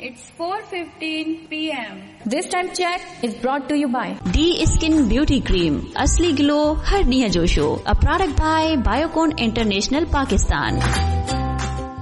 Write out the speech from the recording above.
It's 4:15 p.m. This time check is brought to you by D Skin Beauty Cream. Asli glow, har niya josho. A product by Biocon International, Pakistan.